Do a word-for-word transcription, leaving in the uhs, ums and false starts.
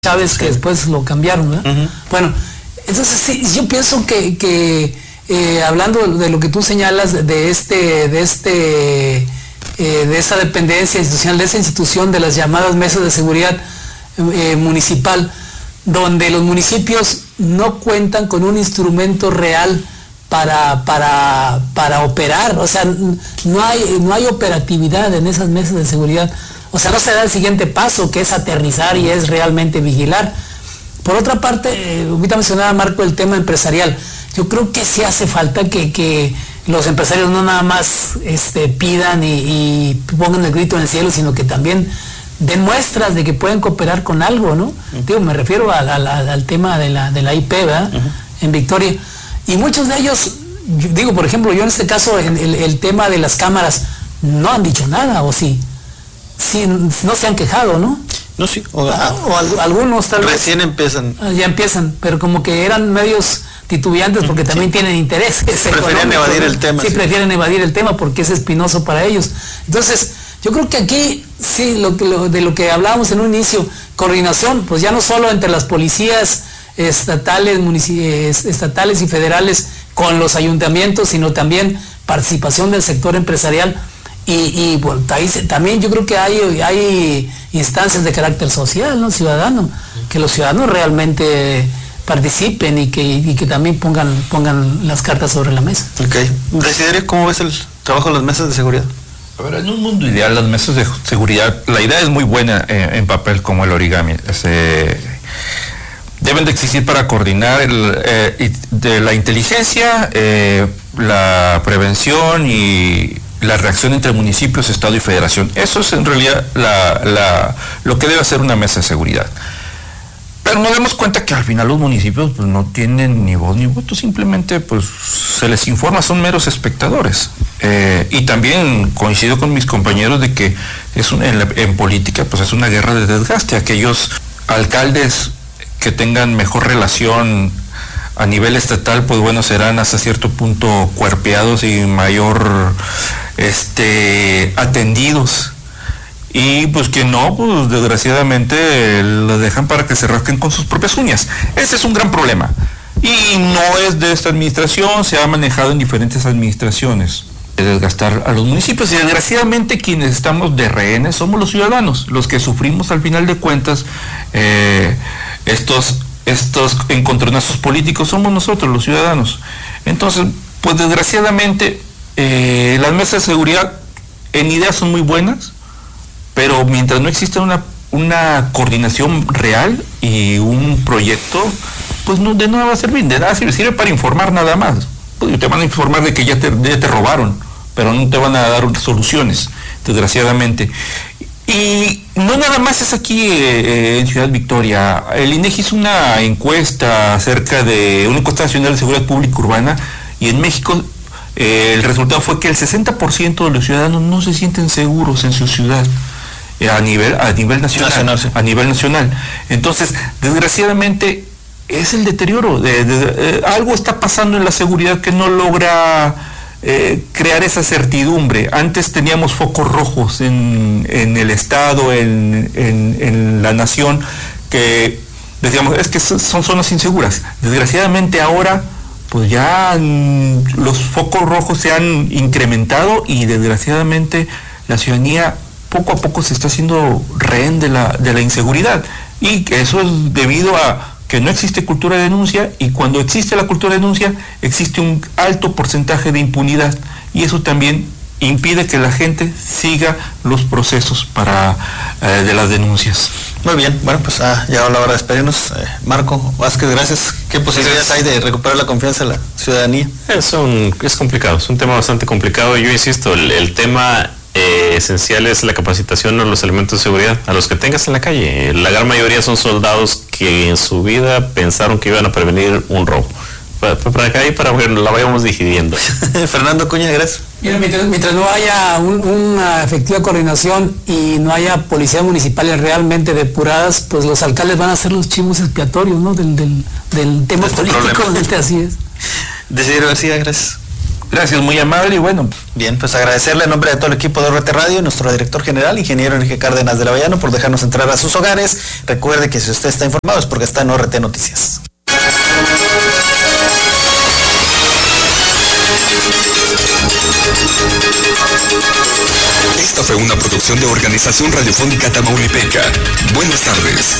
Chávez, que después lo cambiaron, ¿verdad? Uh-huh. Bueno, entonces sí, yo pienso que, que eh, hablando de lo que tú señalas de este, de este, eh, de esa dependencia institucional, de esa institución de las llamadas mesas de seguridad eh, municipal, donde los municipios no cuentan con un instrumento real para, para, para operar, o sea, no hay, no hay operatividad en esas mesas de seguridad. O sea, no se da el siguiente paso, que es aterrizar y es realmente vigilar. Por otra parte, eh, ahorita mencionaba Marco el tema empresarial. Yo creo que sí hace falta que, que los empresarios no nada más este, pidan y, y pongan el grito en el cielo, sino que también den muestras de que pueden cooperar con algo, ¿no? Uh-huh. Digo, me refiero a, a, a, al tema de la, de la I P, ¿verdad? Uh-huh. En Victoria. Y muchos de ellos, yo digo, por ejemplo, yo en este caso, en el, el tema de las cámaras, no han dicho nada, ¿o sí? Sí, no se han quejado, ¿no? No, sí. O, ah, o al, algunos tal vez. Recién empiezan. Ya empiezan, pero como que eran medios titubeantes porque también sí. tienen intereses. Prefieren evadir el tema. Sí, sí, prefieren evadir el tema porque es espinoso para ellos. Entonces, yo creo que aquí, sí, lo, lo, de lo que hablábamos en un inicio, coordinación, pues ya no solo entre las policías estatales, estatales y federales con los ayuntamientos, sino también participación del sector empresarial. Y, y bueno, ahí se, también yo creo que hay, hay instancias de carácter social, ¿no? Ciudadano, que los ciudadanos realmente participen y que, y que también pongan, pongan las cartas sobre la mesa. Ok. Desiderio, ¿cómo ves el trabajo de las mesas de seguridad? A ver, en un mundo ideal, las mesas de seguridad, la idea es muy buena eh, en papel como el origami. Es, eh, deben de existir para coordinar el, eh, de la inteligencia, eh, la prevención y la reacción entre municipios, Estado y Federación. Eso es en realidad la, la, lo que debe hacer una mesa de seguridad. Pero nos damos cuenta que al final los municipios pues, no tienen ni voz ni voto, simplemente pues se les informa, son meros espectadores. Eh, y también coincido con mis compañeros de que es un, en, la, en política pues es una guerra de desgaste. Aquellos alcaldes que tengan mejor relación a nivel estatal, pues bueno, serán hasta cierto punto cuerpeados y mayor este atendidos. Y pues que no, pues desgraciadamente lo dejan para que se rasquen con sus propias uñas. Ese es un gran problema. Y no es de esta administración, se ha manejado en diferentes administraciones. De desgastar a los municipios y desgraciadamente quienes estamos de rehenes somos los ciudadanos, los que sufrimos al final de cuentas eh, estos estos encontronazos políticos somos nosotros, los ciudadanos. Entonces, pues desgraciadamente, eh, las mesas de seguridad en ideas son muy buenas, pero mientras no exista una, una coordinación real y un proyecto, pues no, de nada va a servir, de nada sirve, sirve para informar nada más. Pues te van a informar de que ya te, ya te robaron, pero no te van a dar soluciones, desgraciadamente. Y no nada más es aquí eh, en Ciudad Victoria. El INEGI hizo una encuesta acerca de una encuesta nacional de seguridad pública urbana y en México eh, el resultado fue que el sesenta por ciento de los ciudadanos no se sienten seguros en su ciudad eh, a nivel a nivel nacional, nacional sí. a nivel nacional. Entonces, desgraciadamente es el deterioro. De, de, de, algo está pasando en la seguridad que no logra Eh, crear esa certidumbre. Antes teníamos focos rojos en, en el Estado, en, en, en la nación, que decíamos, es que son zonas inseguras. Desgraciadamente ahora, pues ya mm, los focos rojos se han incrementado y desgraciadamente la ciudadanía poco a poco se está haciendo rehén de la, de la inseguridad. Y eso es debido a que no existe cultura de denuncia, y cuando existe la cultura de denuncia existe un alto porcentaje de impunidad, y eso también impide que la gente siga los procesos para eh, de las denuncias. Muy bien, bueno, pues ha llegado la hora de despedirnos. Eh, Marco Vázquez, gracias. ¿Qué posibilidades hay de recuperar la confianza de la ciudadanía? Es, un, es complicado, es un tema bastante complicado. Yo insisto, el, el tema eh, esencial es la capacitación a los elementos de seguridad, a los que tengas en la calle. La gran mayoría son soldados que en su vida pensaron que iban a prevenir un robo. Para, para acá y para que la vayamos digiriendo. Fernando Cuña, gracias. Mira, mientras, mientras no haya un, una efectiva coordinación y no haya policías municipales realmente depuradas, pues los alcaldes van a ser los chivos expiatorios, ¿no? Del, del, del tema político, del, así es. Desiderio García, gracias. Gracias, muy amable y bueno. Bien, pues agradecerle en nombre de todo el equipo de R T Radio, nuestro director general, ingeniero Enrique Cárdenas de la Avellano, por dejarnos entrar a sus hogares. Recuerde que si usted está informado es porque está en O R T Noticias. Esta fue una producción de Organización Radiofónica Tamaulipeca. Buenas tardes.